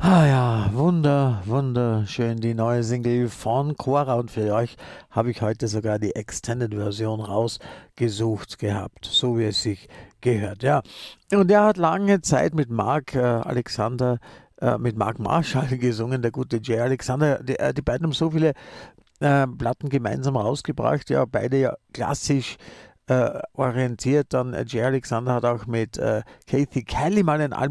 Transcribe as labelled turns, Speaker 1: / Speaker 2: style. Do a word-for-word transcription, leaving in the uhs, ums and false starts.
Speaker 1: Ah ja, wunder, wunderschön, die neue Single von Cora, und für euch habe ich heute sogar die Extended-Version rausgesucht gehabt, so wie es sich gehört, ja. Und er hat lange Zeit mit Mark äh, Alexander, äh, mit Mark Marshall gesungen, der gute Jay Alexander. Die, äh, die beiden haben so viele äh, Platten gemeinsam rausgebracht, ja, beide ja klassisch äh, orientiert. Dann äh, Jay Alexander hat auch mit äh, Kathy Kelly mal ein Album